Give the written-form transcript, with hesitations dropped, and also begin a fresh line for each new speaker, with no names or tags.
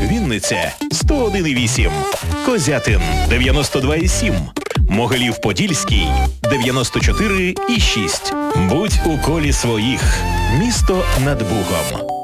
Вінниця 101,8, Козятин 92,7, Могилів-Подільський 94,6. Будь у колі своїх. Місто над Бугом.